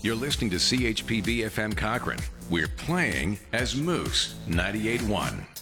You're listening to CHPB FM Cochrane. We're playing as Moose 98.1.